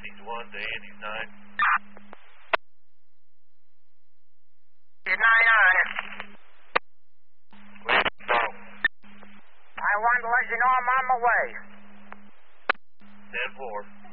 Andy's 1 to Andy's 9. It's 9-9. Wait, no. I wanted to let you know I'm on my way. 10-4.